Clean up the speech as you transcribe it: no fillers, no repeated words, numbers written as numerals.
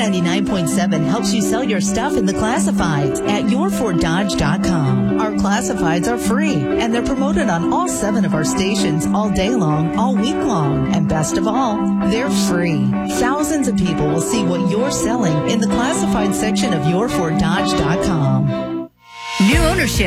K99.7 helps you sell your stuff in the classifieds at yourforddodge.com. Our classifieds are free, and they're promoted on all 7 of our stations all day long, all week long. And best of all, they're free. Thousands of people will see what you're selling in the classified section of yourforddodge.com. New ownership